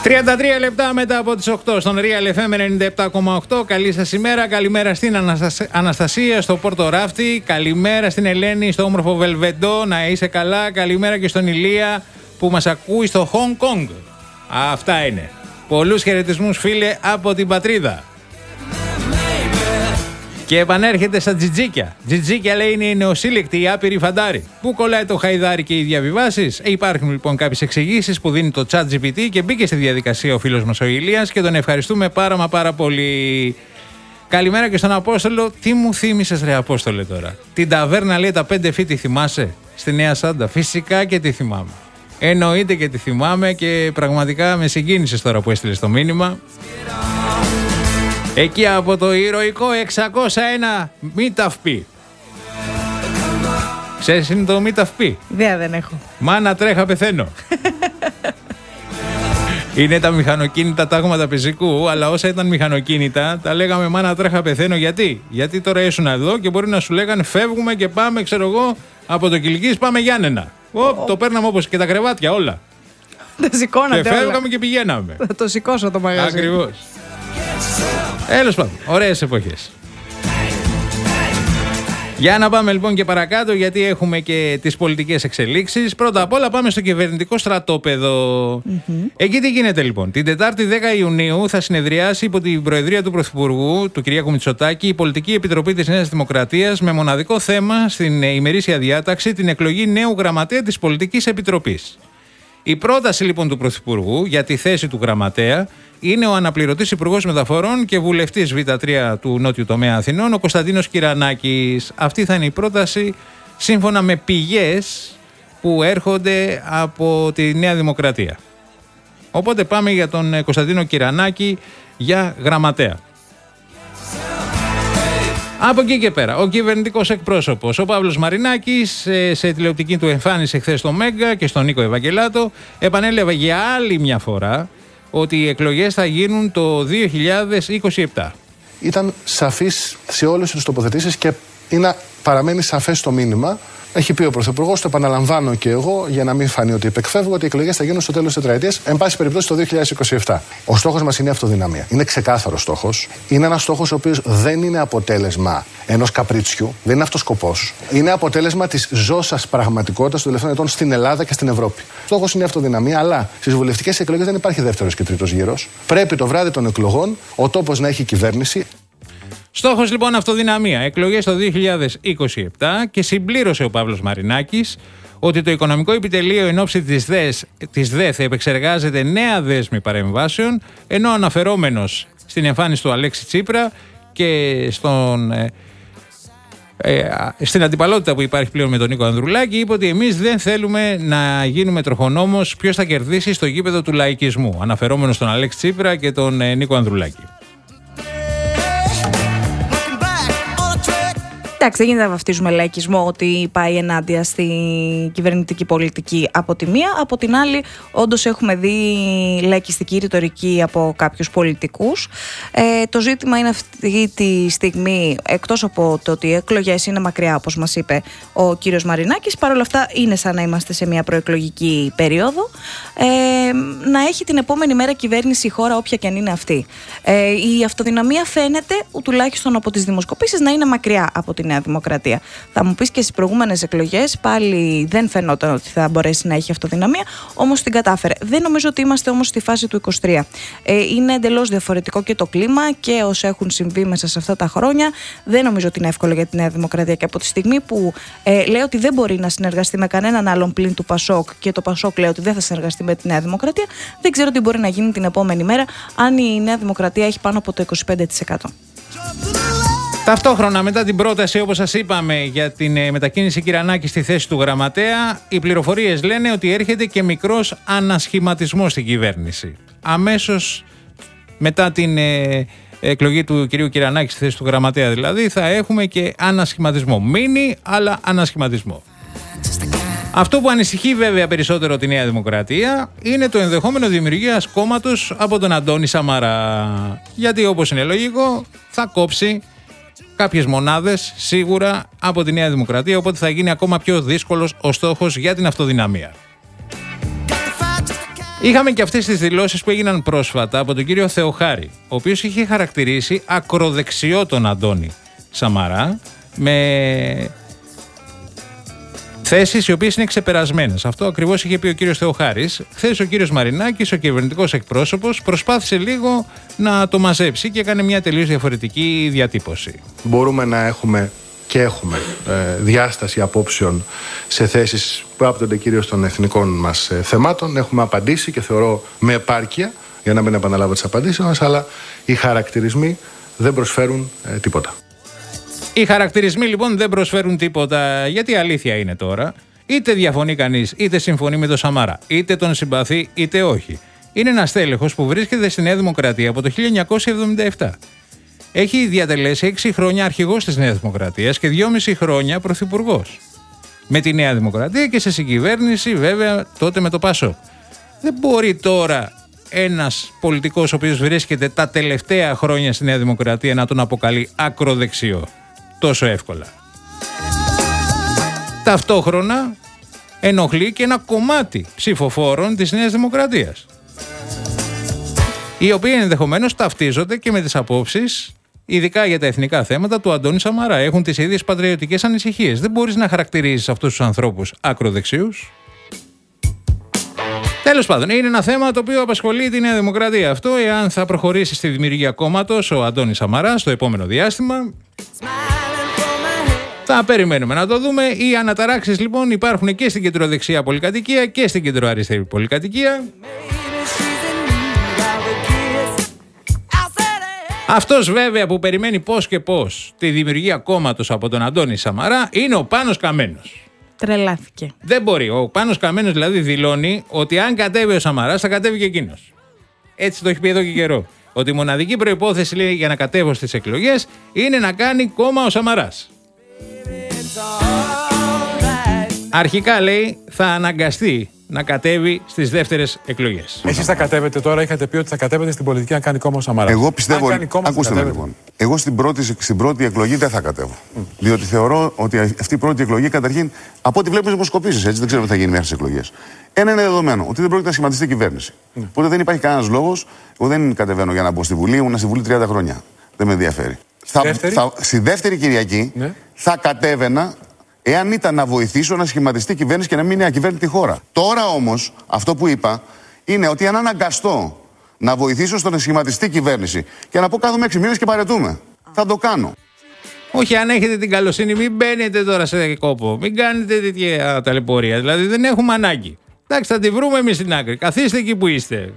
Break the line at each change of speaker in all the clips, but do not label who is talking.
33 λεπτά μετά από τις 8 στον Real FM 97,8. Καλή σας ημέρα. Καλημέρα στην Αναστασία στο Πόρτο Ράφτη. Καλημέρα στην Ελένη στο όμορφο Βελβεντό. Να είσαι καλά. Καλημέρα και στον Ηλία που μας ακούει στο Hong Kong. Αυτά είναι. Πολλούς χαιρετισμούς, φίλε, από την πατρίδα. Και επανέρχεται στα τζιτζίκια. Τζιτζίκια, λέει, είναι η νεοσύλλεκτη, η άπειρη φαντάρη. Πού κολλάει το χαϊδάρι και οι διαβιβάσεις? Υπάρχουν λοιπόν κάποιες εξηγήσεις που δίνει το ChatGPT και μπήκε στη διαδικασία ο φίλος μας ο Ηλίας και τον ευχαριστούμε πάρα πολύ. Καλημέρα και στον Απόστολο. Τι μου θύμισες, ρε Απόστολε, τώρα? Την ταβέρνα, λέει, τα 5 φύτη, θυμάσαι? Στη Νέα Σάντα. Φυσικά και τη θυμάμαι. Εννοείται και τη θυμάμαι και πραγματικά με συγκίνησες τώρα που έστειλες το μήνυμα. Εκεί από το ηρωικό 601 Μηταυπή. Ξέρεις είναι το Μηταυπή?
Ιδέα δεν έχω.
Μάνα τρέχα πεθαίνω. Είναι τα μηχανοκίνητα τάγματα πεζικού, αλλά όσα ήταν μηχανοκίνητα τα λέγαμε μάνα τρέχα πεθαίνω. Γιατί τώρα ήσουν εδώ και μπορεί να σου λέγανε φεύγουμε και πάμε, ξέρω εγώ, από το Κιλκής πάμε Γιάννενα. Το παίρναμε όπως και τα κρεβάτια όλα.
Τα σηκώνατε
και φεύγαμε όλα. Και πηγαίναμε.
Θα το σηκώσω το μαγαζί.
Ακριβώς. Τέλος πάντων, ωραίες εποχές. Για να πάμε λοιπόν και παρακάτω, γιατί έχουμε και τις πολιτικές εξελίξεις. Πρώτα απ' όλα πάμε στο κυβερνητικό στρατόπεδο. Εκεί τι γίνεται λοιπόν? Την Τετάρτη 10 Ιουνίου θα συνεδριάσει υπό την Προεδρία του Πρωθυπουργού, του Κυριάκου Μητσοτάκη, η Πολιτική Επιτροπή της Νέας Δημοκρατίας με μοναδικό θέμα στην ημερήσια διάταξη την εκλογή νέου γραμματέα της Πολιτικής Επιτροπής. Η πρόταση λοιπόν του Πρωθυπουργού για τη θέση του γραμματέα είναι ο αναπληρωτής Υπουργός Μεταφορών και βουλευτής Β3 του Νότιου Τομέα Αθηνών, ο Κωνσταντίνος Κυρανάκης. Αυτή θα είναι η πρόταση σύμφωνα με πηγές που έρχονται από τη Νέα Δημοκρατία. Οπότε πάμε για τον Κωνσταντίνο Κυρανάκη για γραμματέα. Από εκεί και πέρα, ο κυβερνητικός εκπρόσωπος, ο Παύλος Μαρινάκης, σε τηλεοπτική του εμφάνιση χθες στο Μέγκα και στον Νίκο Ευαγγελάτο, επανέλαβε για άλλη μια φορά ότι οι εκλογές θα γίνουν το 2027.
Ήταν σαφής σε όλες τις τοποθετήσεις και παραμένει σαφές το μήνυμα. Έχει πει ο Πρωθυπουργός, το επαναλαμβάνω και εγώ, για να μην φανεί ότι υπεκφεύγω, ότι οι εκλογές θα γίνουν στο τέλος της τετραετίας, εν πάση περιπτώσει το 2027. Ο στόχος μας είναι η αυτοδυναμία. Είναι ξεκάθαρος στόχος. Είναι ένας στόχος ο οποίος δεν είναι αποτέλεσμα ενός καπρίτσιου, δεν είναι αυτός σκοπός. Είναι αποτέλεσμα της ζώσας πραγματικότητας των τελευταίων ετών στην Ελλάδα και στην Ευρώπη. Ο στόχος είναι η αυτοδυναμία, αλλά στις βουλευτικές εκλογές δεν υπάρχει δεύτερος και τρίτος γύρος. Πρέπει το βράδυ των εκλογών ο τόπος να έχει κυβέρνηση.
Στόχος λοιπόν αυτοδυναμία, εκλογές το 2027 και συμπλήρωσε ο Παύλος Μαρινάκης ότι το Οικονομικό Επιτελείο εν ώψη της ΔΕΘ επεξεργάζεται νέα δέσμη παρεμβάσεων, ενώ αναφερόμενος στην εμφάνιση του Αλέξη Τσίπρα και στην αντιπαλότητα που υπάρχει πλέον με τον Νίκο Ανδρουλάκη, είπε ότι εμείς δεν θέλουμε να γίνουμε τροχονόμος ποιος θα κερδίσει στο γήπεδο του λαϊκισμού, αναφερόμενος στον Αλέξη Τσίπρα και τον Νίκο Ανδρουλάκη.
Εντάξει, δεν γίνεται να βαφτίζουμε λαϊκισμό ότι πάει ενάντια στη κυβερνητική πολιτική από τη μία. Από την άλλη, όντως έχουμε δει λαϊκιστική ρητορική από κάποιους πολιτικούς. Το ζήτημα είναι αυτή τη στιγμή, εκτός από το ότι οι εκλογές είναι μακριά, όπως μας είπε ο κύριος Μαρινάκης, παρόλα αυτά είναι σαν να είμαστε σε μια προεκλογική περίοδο, να έχει την επόμενη μέρα κυβέρνηση η χώρα, όποια και αν είναι αυτή. Η αυτοδυναμία φαίνεται, τουλάχιστον από τις δημοσκοπήσεις, να είναι μακριά από τη Νέα Δημοκρατία. Θα μου πεις και στις προηγούμενες εκλογές πάλι δεν φαινόταν ότι θα μπορέσει να έχει αυτοδυναμία, όμως την κατάφερε. Δεν νομίζω ότι είμαστε όμως στη φάση του 23. Είναι εντελώς διαφορετικό και το κλίμα και όσα έχουν συμβεί μέσα σε αυτά τα χρόνια. Δεν νομίζω ότι είναι εύκολο για τη Νέα Δημοκρατία και από τη στιγμή που λέει ότι δεν μπορεί να συνεργαστεί με κανέναν άλλον πλην του Πασόκ και το Πασόκ λέει ότι δεν θα συνεργαστεί με τη Νέα Δημοκρατία, δεν ξέρω τι μπορεί να γίνει την επόμενη μέρα αν η Νέα Δημοκρατία έχει πάνω από το 25%.
Ταυτόχρονα, μετά την πρόταση, όπως σας είπαμε, για την μετακίνηση Κυρανάκη στη θέση του γραμματέα, οι πληροφορίες λένε ότι έρχεται και μικρός ανασχηματισμός στην κυβέρνηση. Αμέσως μετά την εκλογή του κυρίου Κυρανάκη στη θέση του γραμματέα, δηλαδή, θα έχουμε και ανασχηματισμό. Μίνι, αλλά ανασχηματισμό. Αυτό που ανησυχεί βέβαια περισσότερο τη Νέα Δημοκρατία είναι το ενδεχόμενο δημιουργίας κόμματος από τον Αντώνη Σαμαρά. Γιατί, όπως είναι λογικό, θα κόψει κάποιες μονάδες σίγουρα από τη Νέα Δημοκρατία, οπότε θα γίνει ακόμα πιο δύσκολος ο στόχος για την αυτοδυναμία. Είχαμε και αυτές τις δηλώσεις που έγιναν πρόσφατα από τον κύριο Θεοχάρη, ο οποίος είχε χαρακτηρίσει ακροδεξιό τον Αντώνη Σαμαρά με θέσεις οι οποίες είναι ξεπερασμένες. Αυτό ακριβώς είχε πει ο κύριος Θεοχάρης. Χθες ο κύριος Μαρινάκης, ο κυβερνητικός εκπρόσωπος, προσπάθησε λίγο να το μαζέψει και έκανε μια τελείως διαφορετική διατύπωση.
Μπορούμε να έχουμε και έχουμε διάσταση απόψεων σε θέσεις που άπτονται κυρίως των εθνικών μας θεμάτων. Έχουμε απαντήσει και θεωρώ με επάρκεια, για να μην επαναλάβω τις απαντήσεις μας, αλλά οι χαρακτηρισμοί δεν προσφέρουν τίποτα.
Οι χαρακτηρισμοί λοιπόν δεν προσφέρουν τίποτα, γιατί η αλήθεια είναι τώρα. Είτε διαφωνεί κανείς, είτε συμφωνεί με τον Σαμαρά, είτε τον συμπαθεί, είτε όχι. Είναι ένας τέλεχος που βρίσκεται στη Νέα Δημοκρατία από το 1977. Έχει διατελέσει 6 χρόνια αρχηγός της Νέας Δημοκρατίας και 2,5 χρόνια πρωθυπουργός. Με τη Νέα Δημοκρατία και σε συγκυβέρνηση βέβαια τότε με το ΠΑΣΟΚ. Δεν μπορεί τώρα ένας πολιτικός ο οποίος βρίσκεται τα τελευταία χρόνια στη Νέα Δημοκρατία να τον αποκαλεί ακροδεξιό τόσο εύκολα. Ταυτόχρονα ενοχλεί και ένα κομμάτι ψηφοφόρων της Νέας Δημοκρατίας, οι οποίοι ενδεχομένως ταυτίζονται και με τις απόψεις, ειδικά για τα εθνικά θέματα, του Αντώνη Σαμαρά. Έχουν τις ίδιες πατριωτικές ανησυχίες. Δεν μπορείς να χαρακτηρίζεις αυτούς τους ανθρώπους ακροδεξιούς. Τέλος πάντων, είναι ένα θέμα το οποίο απασχολεί τη Νέα Δημοκρατία αυτό, εάν θα προχωρήσει στη δημιουργία κόμματος ο Αντώνης Σαμαράς στο επόμενο διάστημα. Θα περιμένουμε να το δούμε. Οι αναταράξεις λοιπόν υπάρχουν και στην κεντροδεξιά πολυκατοικία και στην κεντροαριστερή πολυκατοικία. Αυτός βέβαια που περιμένει πώς και πώς τη δημιουργία κόμματος από τον Αντώνη Σαμαρά είναι ο Πάνος Καμένος.
Τρελάθηκε.
Δεν μπορεί. Ο Πάνος Καμένος δηλαδή δηλώνει ότι αν κατέβει ο Σαμαράς θα κατέβει και εκείνος. Έτσι το έχει πει εδώ και καιρό. Ότι η μοναδική προϋπόθεση, λέει, για να κατέβω στις εκλογές είναι να κάνει κόμμα ο Σαμαράς. Αρχικά, λέει, θα αναγκαστεί να κατέβει στις δεύτερες εκλογές.
Εσείς θα κατέβετε τώρα, είχατε πει ότι θα κατέβετε στην πολιτική αν κάνει κόμμα ο Σαμαράς.
Εγώ πιστεύω. Ακούστε με λοιπόν. Εγώ στην πρώτη εκλογή δεν θα κατέβω. Διότι θεωρώ ότι αυτή η πρώτη εκλογή, καταρχήν, από ό,τι βλέπω στις δημοσκοπήσεις, έτσι δεν ξέρω τι θα γίνει μέχρι τις εκλογές. Ένα είναι δεδομένο, ότι δεν πρόκειται να σχηματιστεί κυβέρνηση. Οπότε δεν υπάρχει κανένας λόγος. Εγώ δεν κατεβαίνω για να μπω στη Βουλή, ήμουν στη Βουλή 30 χρόνια. Δεν με ενδιαφέρει. Στη δεύτερη Κυριακή θα κατέβαινα. Εάν ήταν να βοηθήσω να σχηματιστεί κυβέρνηση και να μην είναι ακυβέρνητη χώρα. Τώρα όμως, αυτό που είπα είναι ότι αν αναγκαστώ να βοηθήσω στο να σχηματιστεί κυβέρνηση και να πω κάθομαι 6 μήνες και παρετούμε, θα το κάνω.
Όχι, αν έχετε την καλοσύνη, μην μπαίνετε τώρα σε κόπο. Μην κάνετε τέτοια ταλαιπωρία. Δηλαδή δεν έχουμε ανάγκη. Εντάξει, θα τη βρούμε εμείς στην άκρη. Καθίστε εκεί που είστε.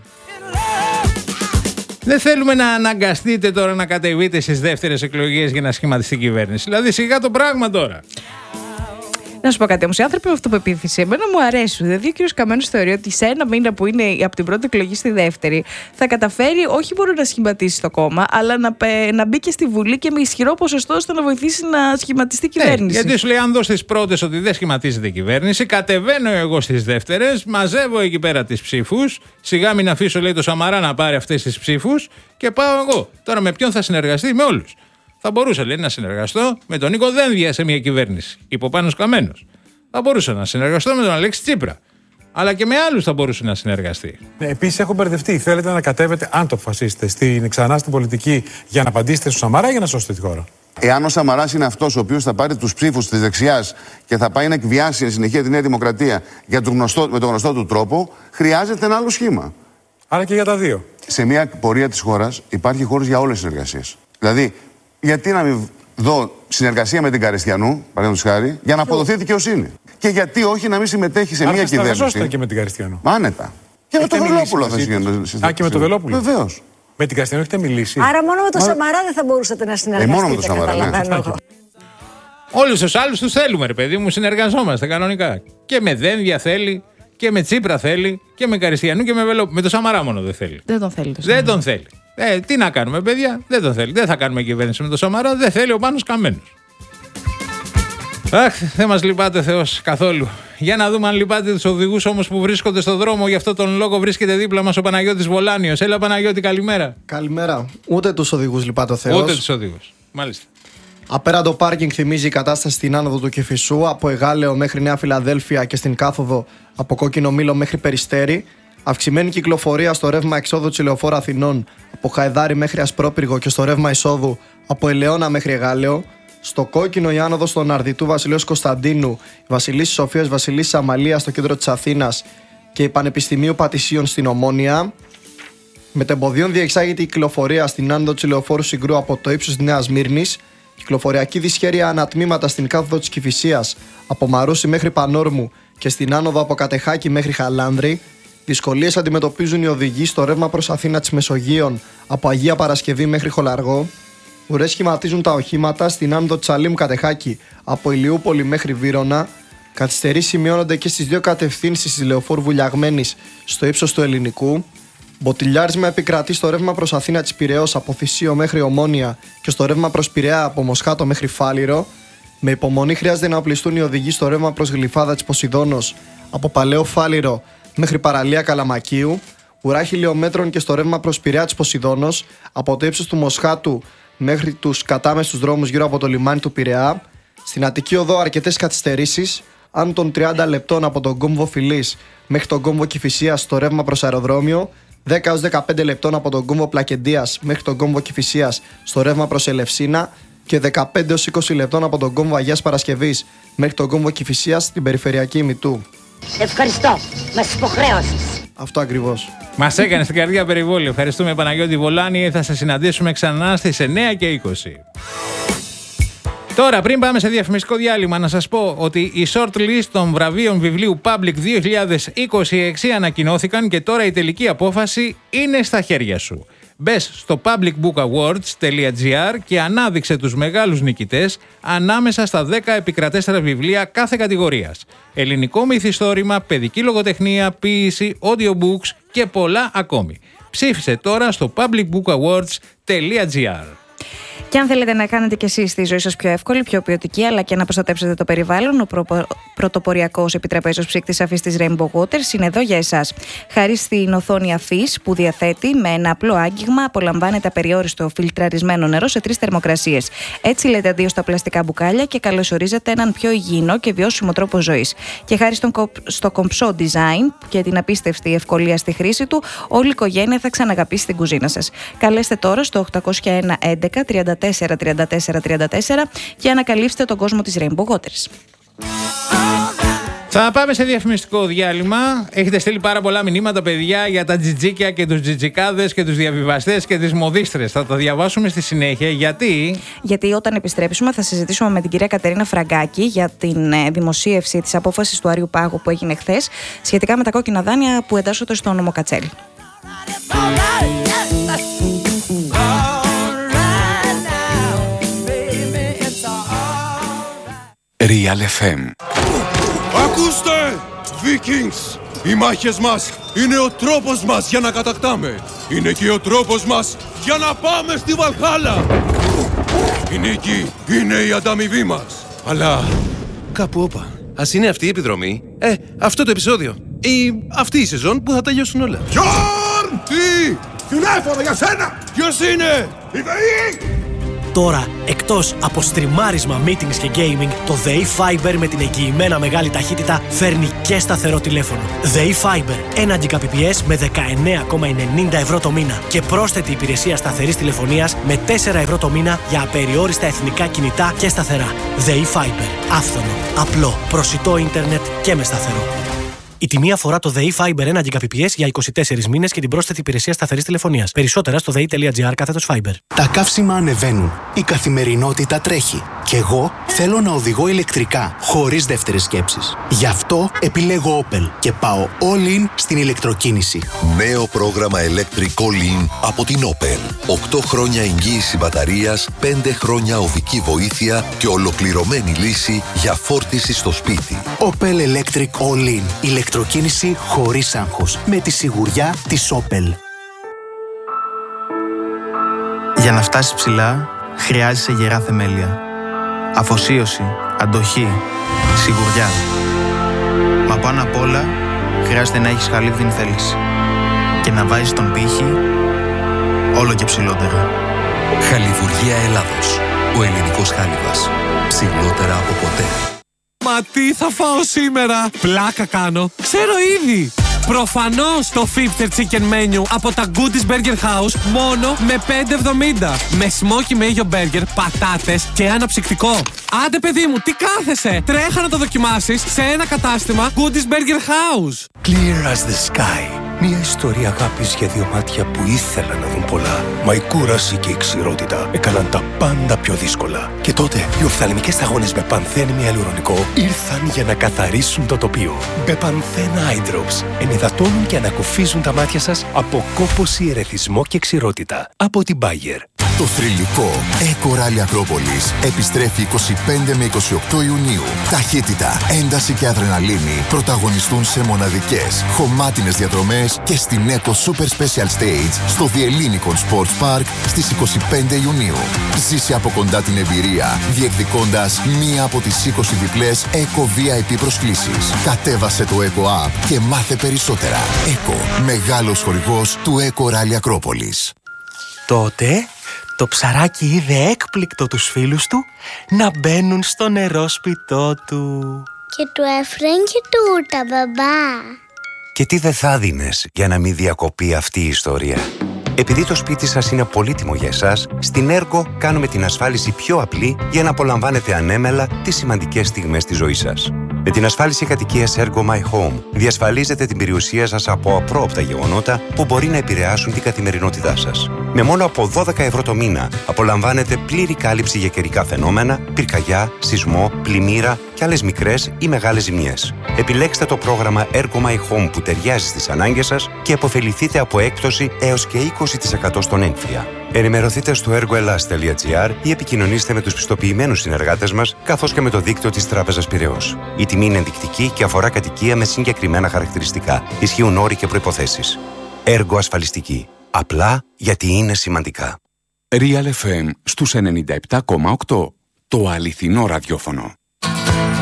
Δεν θέλουμε να αναγκαστείτε τώρα να κατεβείτε στις δεύτερες εκλογές για να σχηματιστεί κυβέρνηση. Δηλαδή σιγά το πράγμα τώρα.
Να σου πω κάτι όμως, οι άνθρωποι με αυτοπεποίθηση εμένα μου αρέσουν. Δηλαδή ο κ. Καμένος θεωρεί ότι σε ένα μήνα που είναι από την πρώτη εκλογή στη δεύτερη θα καταφέρει όχι μόνο να σχηματίσει το κόμμα, αλλά να μπει και στη Βουλή και με ισχυρό ποσοστό ώστε να βοηθήσει να σχηματιστεί κυβέρνηση.
Γιατί σου λέει, αν δω στις πρώτες ότι δεν σχηματίζεται κυβέρνηση, κατεβαίνω εγώ στις δεύτερες, μαζεύω εκεί πέρα τις ψήφους. Σιγά μην αφήσω, λέει, το Σαμαρά να πάρει αυτές τις ψήφους και πάω εγώ. Τώρα με ποιον θα συνεργαστεί? Με όλους. Θα μπορούσα, λέει, να συνεργαστώ με τον Νίκο Δένδια σε μια κυβέρνηση. Είπε ο Πάνος Καμένος. Θα μπορούσα να συνεργαστώ με τον Αλέξη Τσίπρα. Αλλά και με άλλους θα μπορούσε να συνεργαστεί.
Επίσης, έχω μπερδευτεί. Θέλετε να κατέβετε, αν το αποφασίσετε, ξανά στην πολιτική για να απαντήσετε στο Σαμαρά για να σώσετε τη χώρα?
Εάν ο Σαμαράς είναι αυτός ο οποίος θα πάρει τους ψήφους της δεξιάς και θα πάει να εκβιάσει εν συνεχεία τη Νέα Δημοκρατία με τον γνωστό του τρόπο, χρειάζεται ένα άλλο σχήμα.
Άρα και για τα δύο.
Σε μια πορεία της χώρας υπάρχει χώρος για όλες τις συνεργασίες. Δηλαδή, γιατί να μην δω συνεργασία με την Καριστιανού, παραδείγματος χάρη, για να αποδοθεί δικαιοσύνη? Και γιατί όχι να μην συμμετέχει σε μια κυβέρνηση?
Άρα και με την Καριστιανού.
Άνετα. Και με τον Βελόπουλο θα συνεργαστεί.
Α, και με τον Βελόπουλο.
Βεβαίως.
Με την Καριστιανού έχετε μιλήσει?
Άρα μόνο με τον Σαμαρά δεν θα μπορούσατε να συνεργαστείτε?
Μόνο με τον Σαμαρά, ναι.
Όλους τους άλλους τους θέλουμε, ρε παιδί μου, συνεργαζόμαστε κανονικά. Και με Δένδια θέλει, και με Τσίπρα θέλει, και με Καριστιανού και με Βελόπουλο. Με τον Σαμαρά μόνο δεν θέλει.
Δεν τον θέλει.
Δεν τον θέλει. Τι να κάνουμε, παιδιά, δεν τον θέλει. Δεν θα κάνουμε κυβέρνηση με τον Σαμαρά, δεν θέλει ο Πάνος Καμένος. Αχ, δεν μας λυπάται Θεός καθόλου. Για να δούμε αν λυπάται τους οδηγούς όμως που βρίσκονται στον δρόμο. Γι' αυτό τον λόγο βρίσκεται δίπλα μας ο Παναγιώτης Βολάνιος. Έλα, Παναγιώτη, καλημέρα.
Καλημέρα. Ούτε τους οδηγούς λυπάται ο Θεός.
Ούτε τους οδηγούς. Μάλιστα.
Απέραντο πάρκινγκ θυμίζει η κατάσταση στην άνοδο του Κηφισού, από Εγάλεο μέχρι Νέα Φιλαδέλφια και στην κάθοδο από Κόκκινο Μήλο μέχρι Περιστέρι. Αυξημένη κυκλοφορία στο ρεύμα εξόδου της Λεωφόρου Αθηνών από Χαϊδάρη μέχρι Ασπρόπυργο και στο ρεύμα εισόδου από Ελαιώνα μέχρι Εγάλεο. Στο κόκκινο η άνοδος στον Αρδιτού Βασιλέως Κωνσταντίνου, η Βασιλίσσης Σοφίας Βασιλίσσης Αμαλίας στο κέντρο της Αθήνας και η Πανεπιστημίου Πατησίων στην Ομόνια. Μετεμποδίων διεξάγεται η κυκλοφορία στην άνοδο της Λεωφόρου Συγκρού από το ύψος της Νέας Σμύρνης. Κυκλοφοριακή δυσχέρεια ανατμήματα στην κάθοδο της Κηφισίας από Μαρούσι μέχρι Πανόρμου και στην άνοδο από Κατεχάκη μέχρι Χαλάνδρη. Δυσκολίες αντιμετωπίζουν οι οδηγοί στο ρεύμα προς Αθήνα της Μεσογείων από Αγία Παρασκευή μέχρι Χολαργό. Ουρές σχηματίζουν τα οχήματα στην άνοδο της Αλήμου Κατεχάκη από Ηλιούπολη μέχρι Βύρωνα. Καθυστερήσεις σημειώνονται και στις δύο κατευθύνσεις της Λεωφόρου Βουλιαγμένης στο ύψος του Ελληνικού. Μποτιλιάρισμα επικρατεί στο ρεύμα προς Αθήνα της Πειραιώς από Θησίο μέχρι Ομόνια και στο ρεύμα προς Πειραιά από Μοσχάτο μέχρι Φάληρο. Με υπομονή χρειάζεται να οπλιστούν οι οδηγοί στο ρεύμα προς Γλυφάδα της Ποσειδώνος από Παλαιό Φάληρο μέχρι Παραλία Καλαμακίου. Ουρά χιλιόμετρων και στο ρεύμα προς Πειραιά της Ποσειδώνος από το ύψος του Μοσχάτου μέχρι τους κατάμεστους δρόμους γύρω από το λιμάνι του Πειραιά. Στην Αττική Οδό αρκετές καθυστερήσεις, άνω των 30 λεπτών από τον κόμβο Φιλής μέχρι τον κόμβο Κηφισίας στο ρεύμα προς αεροδρόμιο, 10-15 λεπτών από τον κόμβο Πλακεντίας μέχρι τον κόμβο Κηφισίας στο ρεύμα προς Ελευσίνα και 15-20 λεπτών από τον κόμβο Αγίας Παρασκευής μέχρι τον κόμβο Κηφισίας στην περιφερειακή ημιτού.
Ευχαριστώ. Μας υποχρέωσες.
Αυτό ακριβώς.
Μας έκανε στην καρδιά περιβόλιο. Ευχαριστούμε Παναγιώτη Βολάνη. Θα σας συναντήσουμε ξανά στις 9 και 20. Τώρα, πριν πάμε σε διαφημιστικό διάλειμμα, να σας πω ότι οι shortlist των βραβείων βιβλίου Public 2026 ανακοινώθηκαν και τώρα η τελική απόφαση είναι στα χέρια σου. Μπες στο publicbookawards.gr και ανάδειξε τους μεγάλους νικητές ανάμεσα στα 10 επικρατέστερα βιβλία κάθε κατηγορίας. Ελληνικό μυθιστόρημα, παιδική λογοτεχνία, ποίηση, audiobooks και πολλά ακόμη. Ψήφισε τώρα στο publicbookawards.gr.
Και αν θέλετε να κάνετε κι εσείς τη ζωή σας πιο εύκολη, πιο ποιοτική, αλλά και να προστατέψετε το περιβάλλον, ο πρωτοποριακός επιτραπέζιος ψύκτης αφής της Rainbow Waters είναι εδώ για εσάς. Χάρη στην οθόνη αφής που διαθέτει, με ένα απλό άγγιγμα απολαμβάνετε απεριόριστο φιλτραρισμένο νερό σε 3 θερμοκρασίες. Έτσι λέτε αντίο στα πλαστικά μπουκάλια και καλωσορίζετε έναν πιο υγιεινό και βιώσιμο τρόπο ζωής. Και χάρη στο κομψό design και την απίστευτη ευκολία στη χρήση του, όλη η οικογένεια θα ξαναγαπήσει την κουζίνα σας. Καλέστε τώρα στο 801 11 34 και ανακαλύψτε τον κόσμο της Rainbow Waters.
Θα πάμε σε διαφημιστικό διάλειμμα. Έχετε στείλει πάρα πολλά μηνύματα, παιδιά, για τα τζιτζίκια και τους τζιτζικάδες και τους διαβιβαστές και τις μοδίστρες. Θα τα διαβάσουμε στη συνέχεια. Γιατί
όταν επιστρέψουμε θα συζητήσουμε με την κυρία Κατερίνα Φραγκάκη για την δημοσίευση της απόφασης του Αριού Πάγου που έγινε χθες σχετικά με τα κόκκινα δάνεια που εντάσσονται στο νόμο Κατσέλη.
Real FM.
Ακούστε, Vikings! Οι μάχες μας είναι ο τρόπος μας για να κατακτάμε. Είναι και ο τρόπος μας για να πάμε στη Βαλχάλα. Η νίκη είναι η ανταμοιβή μας. Αλλά κάπου όπα. Ας είναι αυτή η επιδρομή. Αυτό το επεισόδιο. Ή αυτή η σεζόν που θα τελειώσουν όλα. Γιόρν! Τι! Τηλέφωνο για σένα! Ποιος είναι? Η ΔΕΗ!
Τώρα, εκτός από στριμάρισμα, meetings και gaming, το ΔΕΗ Fiber με την εγγυημένα μεγάλη ταχύτητα φέρνει και σταθερό τηλέφωνο. ΔΕΗ Fiber, 1 Gbps με 19,90 ευρώ το μήνα και πρόσθετη υπηρεσία σταθερής τηλεφωνίας με 4 ευρώ το μήνα για απεριόριστα εθνικά κινητά και σταθερά. ΔΕΗ Fiber, άφθονο, απλό, προσιτό ίντερνετ και με σταθερό. Η τιμή αφορά το ΔΕΗ Fiber 1 Gbps για 24 μήνες και την πρόσθετη υπηρεσία σταθερής τηλεφωνίας. Περισσότερα στο dei.gr/Fiber.
Τα καύσιμα ανεβαίνουν. Η καθημερινότητα τρέχει. Κι εγώ θέλω να οδηγώ ηλεκτρικά, χωρίς δεύτερες σκέψεις. Γι' αυτό επιλέγω Opel και πάω all in στην ηλεκτροκίνηση.
Νέο πρόγραμμα Electric All In από την Opel. 8 χρόνια εγγύηση μπαταρίας, 5 χρόνια οδική βοήθεια και ολοκληρωμένη λύση για φόρτιση στο σπίτι.
Opel Electric All In. Ηλεκτροκίνηση χωρίς άγχος. Με τη σιγουριά της Opel.
Για να φτάσεις ψηλά, χρειάζεσαι γερά θεμέλια. Αφοσίωση, αντοχή, σιγουριά. Μα πάνω απ' όλα, χρειάζεται να έχεις χαλίβδινη θέληση. Και να βάζεις τον πύχη όλο και ψηλότερα.
Χαλιβουργία Ελλάδος. Ο ελληνικός χάλιβας. Ψηλότερα από ποτέ.
Μα τι θα φάω σήμερα? Πλάκα κάνω. Ξέρω ήδη.
Προφανώς το 50 chicken menu από τα Goodies Burger House μόνο με 5,70. Με smoky mayo burger, πατάτες και αναψυκτικό. Άντε παιδί μου, τι κάθεσαι! Τρέχα να το δοκιμάσεις σε ένα κατάστημα Goodies Burger House.
Clear as the sky. Μια ιστορία αγάπης για δύο μάτια που ήθελαν να δουν πολλά. Μα η κούραση και η ξηρότητα έκαναν τα πάντα πιο δύσκολα. Και τότε οι οφθαλμικές σταγόνες με πανθένη ιαλουρονικό ήρθαν για να καθαρίσουν το τοπίο. Bepanthen Eye Drops ενυδατώνουν και ανακουφίζουν τα μάτια σας από κόπωση, ερεθισμό και ξηρότητα. Από την Bayer.
Το θρυλικό Eco Rally Ακρόπολης επιστρέφει 25 με 28 Ιουνίου. Ταχύτητα, ένταση και αδρεναλίνη πρωταγωνιστούν σε μοναδικές, χωμάτινες διαδρομές και στην Eco Super Special Stage στο Διελλήνικον Sports Park στις 25 Ιουνίου. Ζήσε από κοντά την εμπειρία, διεκδικώντας μία από τις 20 διπλές Eco VIP προσκλήσεις. Κατέβασε το Eco App και μάθε περισσότερα. Eco, μεγάλος χορηγός του Eco Rally Ακρόπολης.
Τότε το ψαράκι είδε έκπληκτο τους φίλους του να μπαίνουν στο νερόσπιτό του.
Και του έφεραν και τούρτα, μπαμπά.
Και τι δεν θα δίνες για να μην διακοπεί αυτή η ιστορία? Επειδή το σπίτι σας είναι πολύτιμο για εσάς, στην Ergo κάνουμε την ασφάλιση πιο απλή για να απολαμβάνετε ανέμελα τις σημαντικές στιγμές της ζωής σας. Με την ασφάλιση κατοικίας Ergo My Home διασφαλίζετε την περιουσία σας από απρόοπτα γεγονότα που μπορεί να επηρεάσουν την καθημερινότητά σας. Με μόνο από 12 ευρώ το μήνα απολαμβάνετε πλήρη κάλυψη για καιρικά φαινόμενα, πυρκαγιά, σεισμό, πλημμύρα και άλλες μικρές ή μεγάλες ζημιές. Επιλέξτε το πρόγραμμα Ergo My Home που ταιριάζει στις ανάγκες σας και επωφεληθείτε από έκπτωση έως και 20% στον έμφυα. Ενημερωθείτε στο ergoelas.gr ή επικοινωνήστε με τους πιστοποιημένους συνεργάτες μας, καθώς και με το δίκτυο της Τράπεζας Πειραιώς. Η τιμή είναι ενδεικτική και αφορά κατοικία με συγκεκριμένα χαρακτηριστικά. Ισχύουν όροι και προϋποθέσεις. Ergo ασφαλιστική. Απλά γιατί είναι σημαντικά.
Real FM στους 97,8. Το αληθινό ραδιόφωνο.